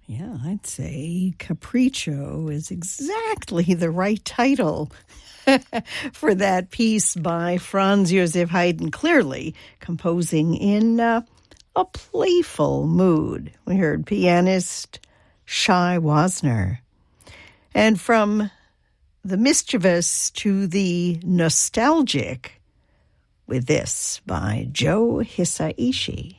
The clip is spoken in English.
Yeah, I'd say Capriccio is exactly the right title for that piece by Franz Josef Haydn, clearly composing in a playful mood. We heard pianist Shai Wasner. And from the mischievous to the nostalgic with this by Joe Hisaishi.